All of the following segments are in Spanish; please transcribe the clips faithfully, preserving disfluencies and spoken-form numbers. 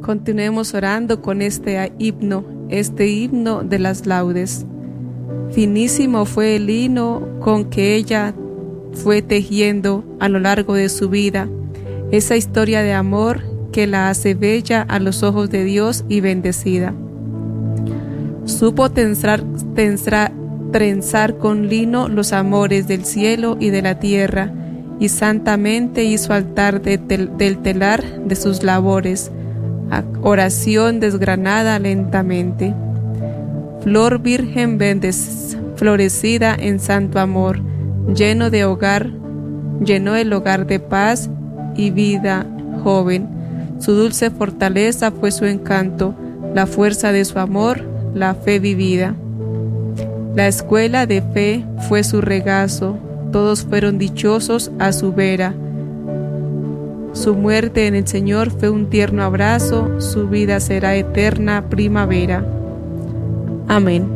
Continuemos orando con este himno, este himno de las laudes. Finísimo fue el lino con que ella fue tejiendo a lo largo de su vida, esa historia de amor que la hace bella a los ojos de Dios y bendecida. Supo tensar, tensar, trenzar con lino los amores del cielo y de la tierra, y santamente hizo altar de tel, del telar de sus labores, oración desgranada lentamente. Flor virgen bendec, florecida en santo amor, lleno de hogar, llenó el hogar de paz y vida joven. Su dulce fortaleza fue su encanto, la fuerza de su amor, la fe vivida. La escuela de fe fue su regazo, todos fueron dichosos a su vera. Su muerte en el Señor fue un tierno abrazo, su vida será eterna primavera. Amén.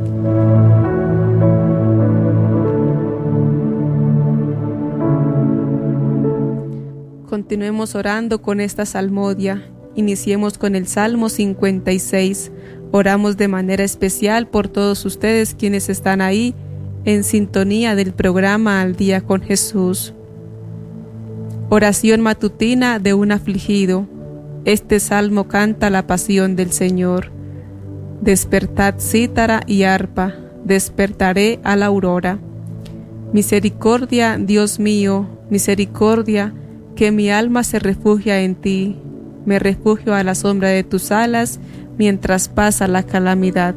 Continuemos orando con esta salmodia. Iniciemos con el Salmo cincuenta y seis. Oramos de manera especial por todos ustedes quienes están ahí en sintonía del programa Al Día con Jesús. Oración matutina de un afligido. Este salmo canta la pasión del Señor. Despertad cítara y arpa, despertaré a la aurora. Misericordia, Dios mío, misericordia, que mi alma se refugia en ti. Me refugio a la sombra de tus alas mientras pasa la calamidad.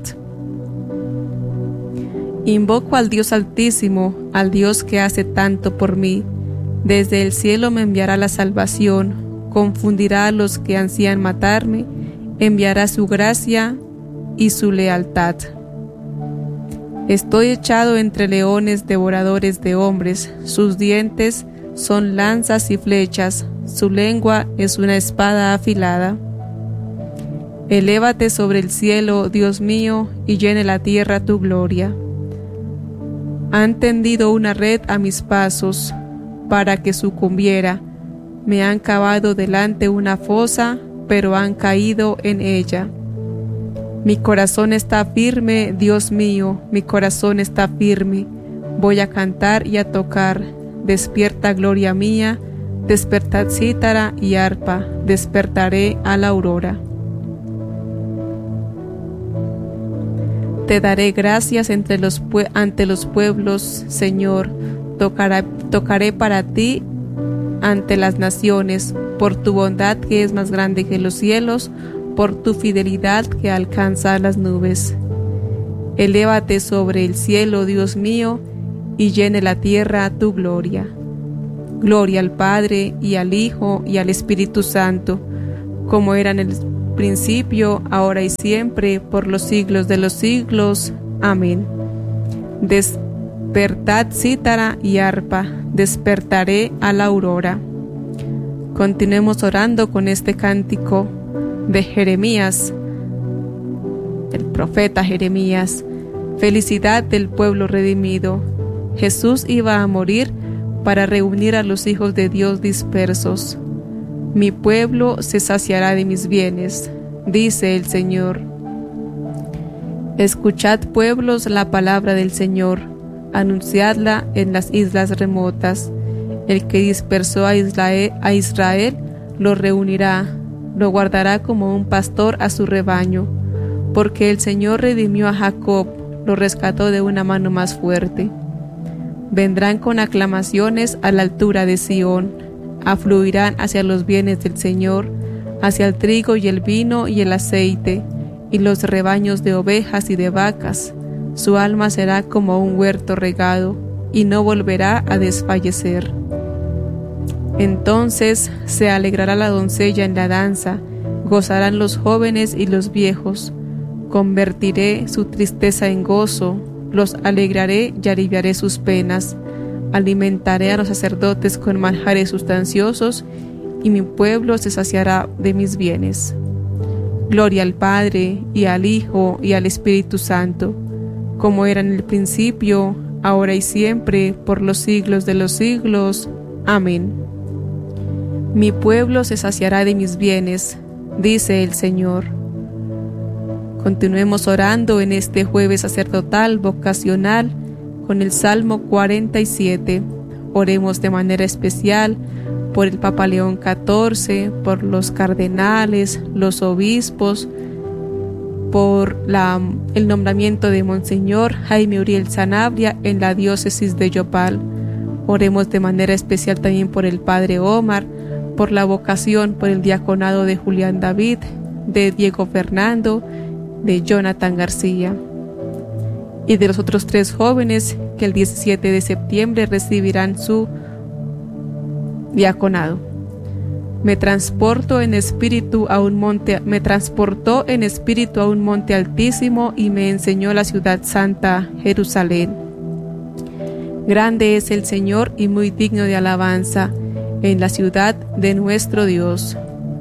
Invoco al Dios Altísimo, al Dios que hace tanto por mí. Desde el cielo me enviará la salvación, confundirá a los que ansían matarme, enviará su gracia y su lealtad. Estoy echado entre leones devoradores de hombres, sus dientes son lanzas y flechas, su lengua es una espada afilada. Elévate sobre el cielo, Dios mío, y llene la tierra tu gloria. Han tendido una red a mis pasos, para que sucumbiera. Me han cavado delante una fosa, pero han caído en ella. Mi corazón está firme, Dios mío, mi corazón está firme. Voy a cantar y a tocar. Despierta, gloria mía, despertad cítara y arpa, despertaré a la aurora. Te daré gracias entre los ante los pueblos, Señor. Tocará, tocaré para ti ante las naciones, por tu bondad que es más grande que los cielos, por tu fidelidad que alcanza las nubes. Elévate sobre el cielo, Dios mío, y llene la tierra tu gloria. Gloria al Padre, y al Hijo, y al Espíritu Santo, como era en el principio, ahora y siempre, por los siglos de los siglos. Amén. Despertad cítara y arpa, despertaré a la aurora. Continuemos orando con este cántico de Jeremías, el profeta Jeremías. Felicidad del pueblo redimido. Jesús iba a morir para reunir a los hijos de Dios dispersos. Mi pueblo se saciará de mis bienes, dice el Señor. Escuchad, pueblos, la palabra del Señor, anunciadla en las islas remotas. El que dispersó a Israel, a Israel lo reunirá, lo guardará como un pastor a su rebaño, porque el Señor redimió a Jacob, lo rescató de una mano más fuerte. Vendrán con aclamaciones a la altura de Sión, afluirán hacia los bienes del Señor, hacia el trigo y el vino y el aceite, y los rebaños de ovejas y de vacas. Su alma será como un huerto regado, y no volverá a desfallecer. Entonces se alegrará la doncella en la danza, gozarán los jóvenes y los viejos. Convertiré su tristeza en gozo, los alegraré y aliviaré sus penas. Alimentaré a los sacerdotes con manjares sustanciosos, y mi pueblo se saciará de mis bienes. Gloria al Padre, y al Hijo, y al Espíritu Santo, como era en el principio, ahora y siempre, por los siglos de los siglos. Amén. Mi pueblo se saciará de mis bienes, dice el Señor. Continuemos orando en este jueves sacerdotal vocacional con el Salmo cuarenta y siete. Oremos de manera especial por el Papa León catorce, por los cardenales, los obispos, por la, el nombramiento de Monseñor Jaime Uriel Sanabria en la diócesis de Yopal. Oremos de manera especial también por el Padre Omar, por la vocación, por el diaconado de Julián David, de Diego Fernando, de Jonathan García y de los otros tres jóvenes que el diecisiete de septiembre recibirán su diaconado. Me transporto en espíritu a un monte, me transportó en espíritu a un monte altísimo y me enseñó la ciudad santa, Jerusalén. Grande es el Señor y muy digno de alabanza en la ciudad de nuestro Dios.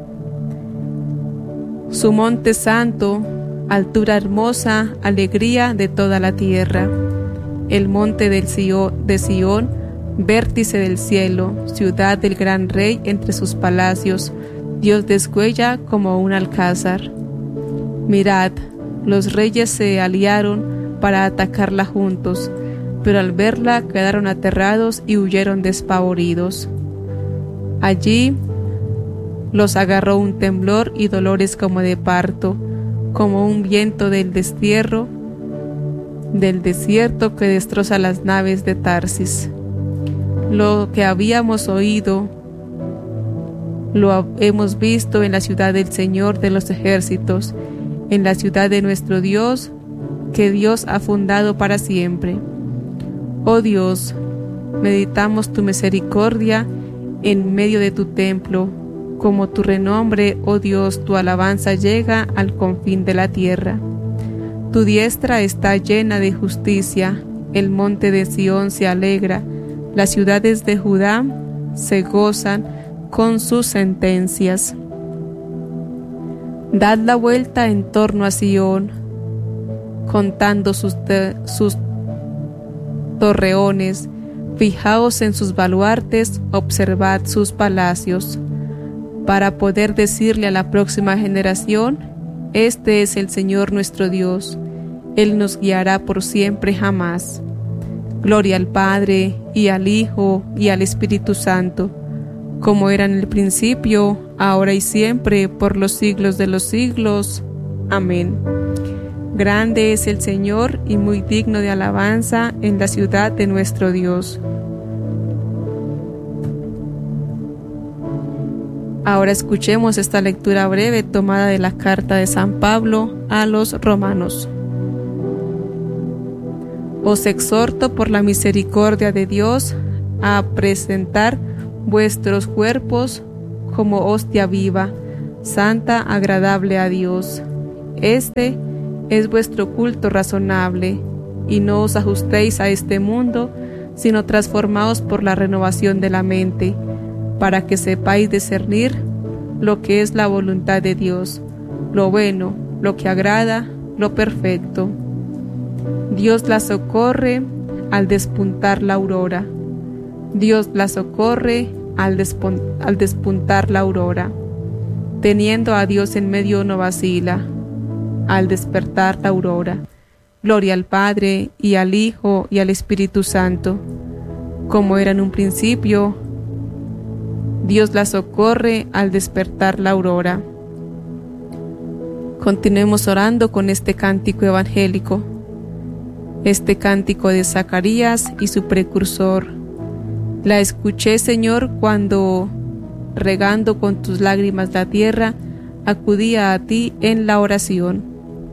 Su monte santo, altura hermosa, alegría de toda la tierra. El monte del Sion, de Sión, vértice del cielo, ciudad del gran rey entre sus palacios, Dios descuella como un alcázar. Mirad, los reyes se aliaron para atacarla juntos, pero al verla quedaron aterrados y huyeron despavoridos. Allí los agarró un temblor y dolores como de parto, como un viento del destierro, del desierto que destroza las naves de Tarsis. Lo que habíamos oído, lo hemos visto en la ciudad del Señor de los ejércitos, en la ciudad de nuestro Dios, que Dios ha fundado para siempre. Oh Dios, meditamos tu misericordia en medio de tu templo, como tu renombre, oh Dios, tu alabanza llega al confín de la tierra. Tu diestra está llena de justicia, el monte de Sión se alegra, las ciudades de Judá se gozan con sus sentencias. Dad la vuelta en torno a Sión, contando sus, te, sus torreones, fijaos en sus baluartes, observad sus palacios, para poder decirle a la próxima generación: este es el Señor nuestro Dios, Él nos guiará por siempre jamás. Gloria al Padre, y al Hijo, y al Espíritu Santo, como era en el principio, ahora y siempre, por los siglos de los siglos. Amén. Grande es el Señor y muy digno de alabanza en la ciudad de nuestro Dios. Ahora escuchemos esta lectura breve tomada de la carta de San Pablo a los Romanos. Os exhorto por la misericordia de Dios a presentar vuestros cuerpos como hostia viva, santa, agradable a Dios. Este es vuestro culto razonable, y no os ajustéis a este mundo, sino transformaos por la renovación de la mente, para que sepáis discernir lo que es la voluntad de Dios, lo bueno, lo que agrada, lo perfecto. Dios la socorre al despuntar la aurora. Dios la socorre al, al despuntar la aurora. Teniendo a Dios en medio no vacila, al despertar la aurora. Gloria al Padre, y al Hijo, y al Espíritu Santo, como era en un principio. Dios la socorre al despertar la aurora. Continuemos orando con este cántico evangélico, este cántico de Zacarías y su precursor. La escuché, Señor, cuando, regando con tus lágrimas la tierra, acudía a ti en la oración.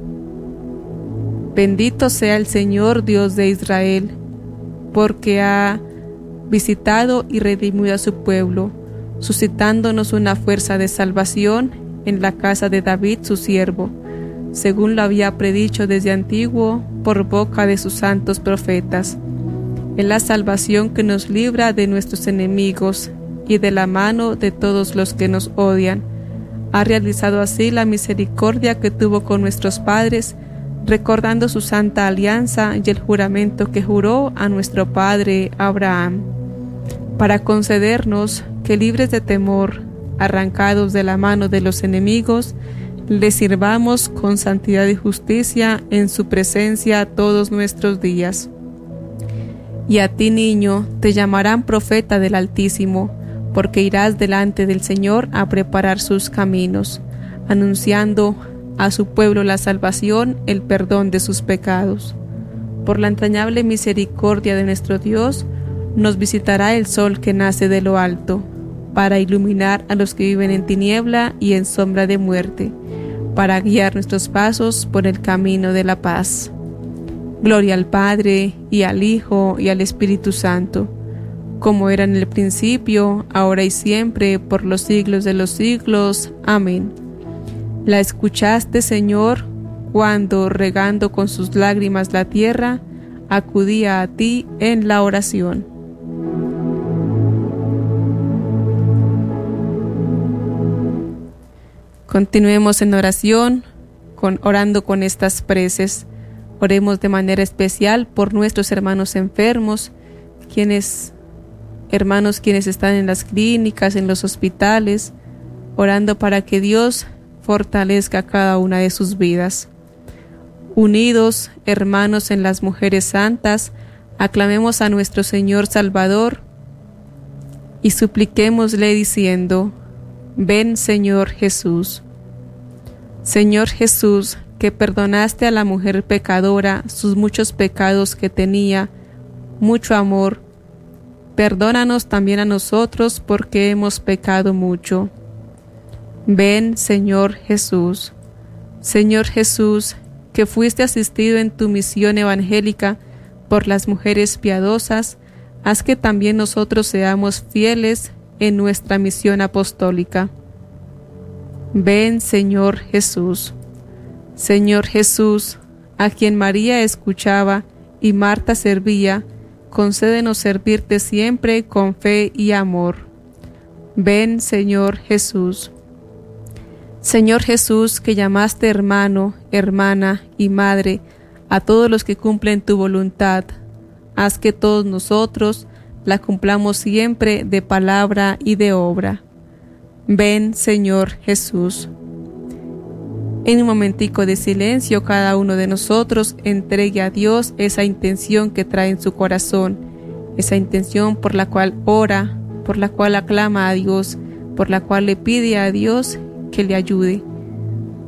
Bendito sea el Señor Dios de Israel, porque ha visitado y redimido a su pueblo, suscitándonos una fuerza de salvación en la casa de David su siervo, según lo había predicho desde antiguo por boca de sus santos profetas, en la salvación que nos libra de nuestros enemigos y de la mano de todos los que nos odian. Ha realizado así la misericordia que tuvo con nuestros padres, recordando su santa alianza y el juramento que juró a nuestro padre Abraham, para concedernos que, libres de temor, arrancados de la mano de los enemigos, le sirvamos con santidad y justicia en su presencia todos nuestros días. Y a ti, niño, te llamarán profeta del Altísimo, porque irás delante del Señor a preparar sus caminos, anunciando a su pueblo la salvación, el perdón de sus pecados. Por la entrañable misericordia de nuestro Dios, nos visitará el sol que nace de lo alto, para iluminar a los que viven en tiniebla y en sombra de muerte, para guiar nuestros pasos por el camino de la paz. Gloria al Padre, y al Hijo, y al Espíritu Santo, como era en el principio, ahora y siempre, por los siglos de los siglos. Amén. La escuchaste, Señor, cuando, regando con sus lágrimas la tierra, acudía a ti en la oración. Continuemos en oración, con, orando con estas preces. Oremos de manera especial por nuestros hermanos enfermos, quienes, hermanos quienes están en las clínicas, en los hospitales, orando para que Dios fortalezca cada una de sus vidas. Unidos, hermanos, en las mujeres santas, aclamemos a nuestro Señor Salvador y supliquémosle diciendo: Ven, Señor Jesús. Señor Jesús, que perdonaste a la mujer pecadora sus muchos pecados que tenía, mucho amor, perdónanos también a nosotros porque hemos pecado mucho. Ven, Señor Jesús. Señor Jesús, que fuiste asistido en tu misión evangélica por las mujeres piadosas, haz que también nosotros seamos fieles en nuestra misión apostólica. Ven, Señor Jesús. Señor Jesús, a quien María escuchaba y Marta servía, concédenos servirte siempre con fe y amor. Ven, Señor Jesús. Señor Jesús, que llamaste hermano, hermana y madre a todos los que cumplen tu voluntad, haz que todos nosotros la cumplamos siempre de palabra y de obra. Ven, Señor Jesús. En un momentico de silencio, cada uno de nosotros entregue a Dios esa intención que trae en su corazón, esa intención por la cual ora, por la cual aclama a Dios, por la cual le pide a Dios que le ayude.